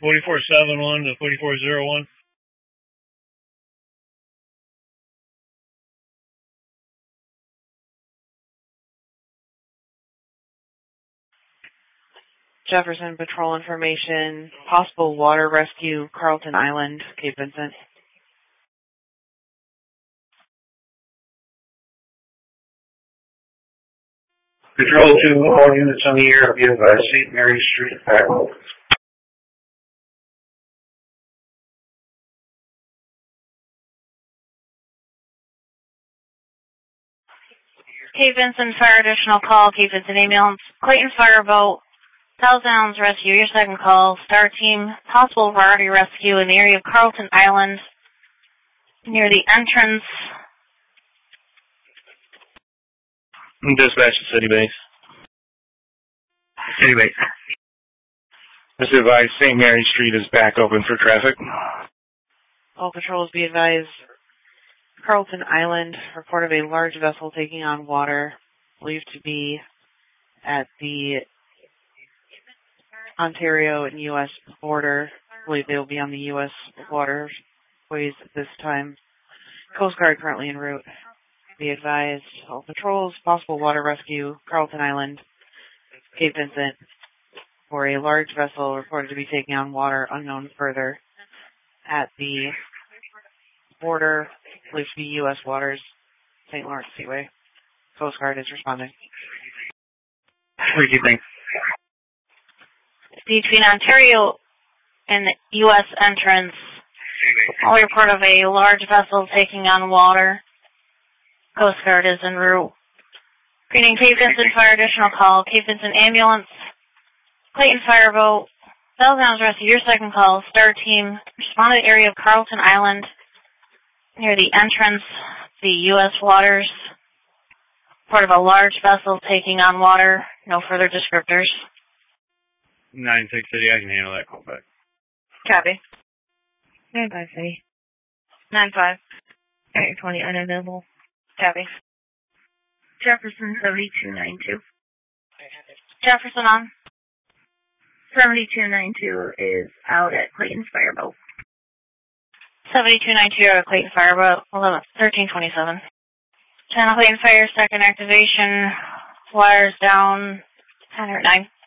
4471 to 4401. Jefferson Patrol information, possible water rescue, Carlton Island, Cape Vincent. Patrol 2, all units on the air, be advised, St. Mary Street, Packle. Cape Vincent Fire, additional call, Cape Vincent ambulance, Clayton Fireboat, Thousand Islands Rescue, your second call, Star Team, possible variety rescue in the area of Carlton Island, near the entrance. Dispatch to City Base. City Base. This is advised, St. Mary Street is back open for traffic. All patrols be advised, Carlton Island, report of a large vessel taking on water, believed to be at the Ontario and U.S. border. I believe they will be on the U.S. waterways at this time. Coast Guard currently en route. Be advised, all patrols, possible water rescue, Carlton Island, Cape Vincent, for a large vessel reported to be taking on water unknown further at the border, believed to be U.S. waters, St. Lawrence Seaway. Coast Guard is responding. What do you think? Between Ontario and the U.S. entrance, all report of a large vessel taking on water. Coast Guard is en route. Greeting Cape Vincent Fire, additional call, Cape Vincent ambulance, Clayton Fireboat, Thousand Islands Rescue, your second call, Star Team, responded area of Carlton Island, near the entrance, the U.S. waters, part of a large vessel taking on water, no further descriptors. 9-6 City, I can handle that call back. Copy. 9-5 City. 9-5. Area 20 unavailable. Copy. Jefferson 7292. Jefferson on. 7292 is out at Clayton's Fireboat. 7292 at Clayton Fireboat, 1327. Channel Clayton Fire, second activation, wires down, 109.